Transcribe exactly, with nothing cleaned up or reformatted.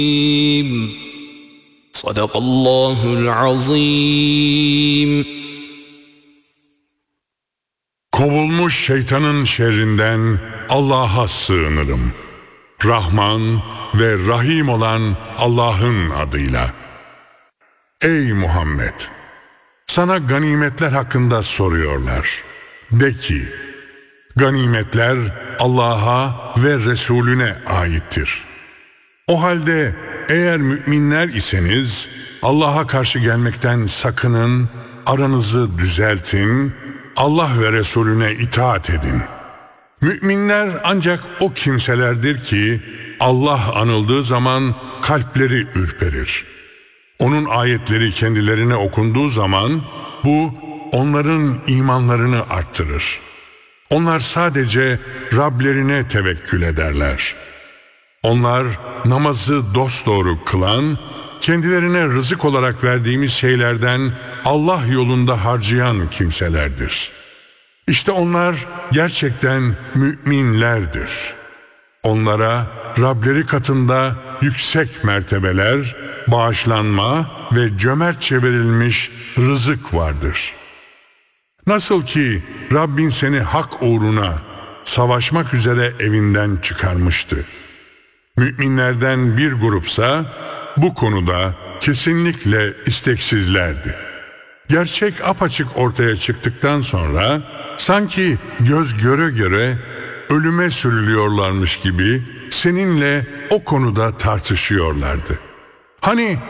Sadakallahul azim. Kovulmuş şeytanın şerrinden Allah'a sığınırım. Rahman ve Rahim olan Allah'ın adıyla. Ey Muhammed! Sana ganimetler hakkında soruyorlar. De ki, ganimetler Allah'a ve Resulüne aittir. O halde eğer müminler iseniz Allah'a karşı gelmekten sakının, aranızı düzeltin, Allah ve Resulüne itaat edin. Müminler ancak o kimselerdir ki Allah anıldığı zaman kalpleri ürperir. Onun ayetleri kendilerine okunduğu zaman bu onların imanlarını arttırır. Onlar sadece Rablerine tevekkül ederler. Onlar namazı dosdoğru kılan, kendilerine rızık olarak verdiğimiz şeylerden Allah yolunda harcayan kimselerdir. İşte onlar gerçekten müminlerdir. Onlara Rableri katında yüksek mertebeler, bağışlanma ve cömertçe verilmiş rızık vardır. Nasıl ki Rabbin seni hak uğruna savaşmak üzere evinden çıkarmıştı. Müminlerden bir grupsa bu konuda kesinlikle isteksizlerdi. Gerçek apaçık ortaya çıktıktan sonra sanki göz göre göre ölüme sürülüyorlarmış gibi seninle o konuda tartışıyorlardı. Hani